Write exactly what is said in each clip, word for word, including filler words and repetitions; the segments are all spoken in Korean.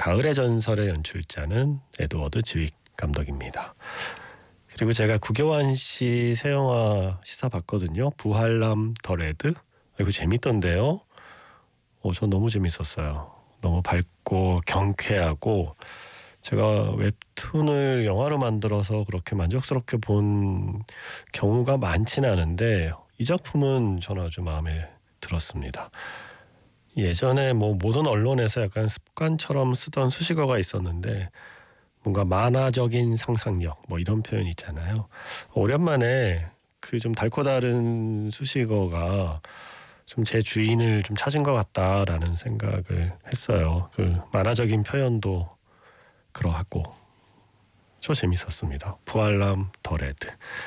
가을의 전설의 연출자는 에드워드 즈윅 감독입니다. 그리고 제가 구교환 씨 새 영화 시사 봤거든요. 부활남 더 레드. 이거 재밌던데요. 어, 저 너무 재밌었어요. 너무 밝고 경쾌하고, 제가 웹툰을 영화로 만들어서 그렇게 만족스럽게 본 경우가 많지는 않은데 이 작품은 저는 아주 마음에 들었습니다. 예전에 뭐 모든 언론에서 약간 습관처럼 쓰던 수식어가 있었는데, 뭔가 만화적인 상상력 뭐 이런 표현 있잖아요. 오랜만에 그 좀 달고 다른 수식어가 좀 제 주인을 좀 찾은 것 같다라는 생각을 했어요. 그 만화적인 표현도 그러하고 저 재밌었습니다. 부활남 더 레드.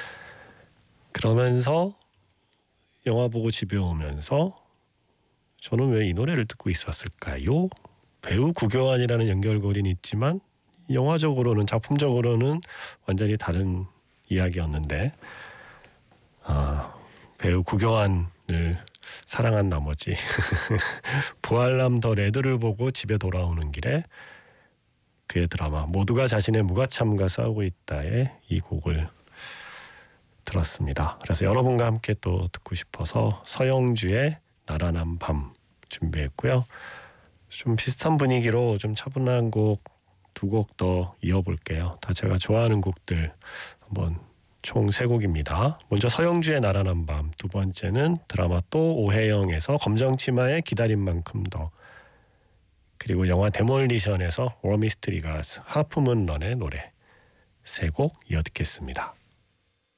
그러면서 영화 보고 집에 오면서 저는 왜 이 노래를 듣고 있었을까요? 배우 구교환이라는 연결고리는 있지만 영화적으로는, 작품적으로는 완전히 다른 이야기였는데, 아, 배우 구교환을 사랑한 나머지 부활남 더 레드를 보고 집에 돌아오는 길에 그의 드라마 모두가 자신의 무가참과 싸우고 있다에 이 곡을 들었습니다. 그래서 여러분과 함께 또 듣고 싶어서 서영주의 나른한 밤 준비했고요. 좀 비슷한 분위기로 좀 차분한 곡 두 곡 더 이어볼게요. 다 제가 좋아하는 곡들 한번, 총 세 곡입니다. 먼저 서영주의 나른한 밤, 두 번째는 드라마 또 오해영에서 검정치마의 기다린 만큼 더, 그리고 영화 데몰리션에서 워미스트리 가스 하프문런의 노래, 세 곡 이어 듣겠습니다.